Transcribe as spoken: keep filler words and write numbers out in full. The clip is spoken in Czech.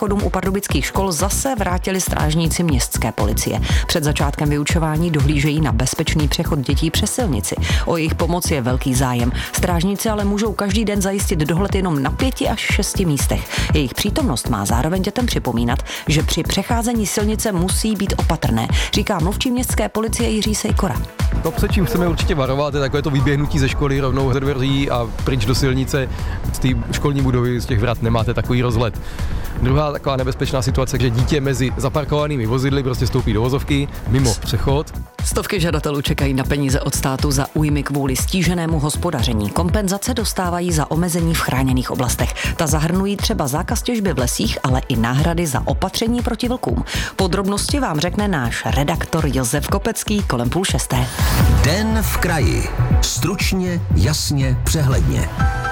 přechodům u pardubických škol zase vrátili strážníci městské policie. Před začátkem vyučování dohlížejí na bezpečný přechod dětí přes silnici. O jejich pomoc je velký zájem. Strážníci ale můžou každý den zajistit dohled jenom na pěti až šesti místech. Jejich přítomnost má zároveň dětem připomínat, že při přecházení silnice musí být opatrné, říká mluvčí městské policie Jiří Sejkora. To, před čím chceme určitě varovat, je takové to vyběhnutí ze školy rovnou ze dveří a pryč do silnice. Z té školní budovy, z těch vrat nemáte takový rozhled. Druhá taková nebezpečná situace, že dítě mezi zaparkovanými vozidly prostě stoupí do vozovky mimo přechod. Stovky žadatelů čekají na peníze od státu za újmy kvůli stíženému hospodaření. Kompenzace dostávají za omezení v chráněných oblastech. Ta zahrnují třeba zákaz těžby v lesích, ale i náhrady za opatření proti vlkům. Podrobnosti vám řekne náš redaktor Josef Kopecký kolem půl šesté. Den v kraji. Stručně, jasně, přehledně.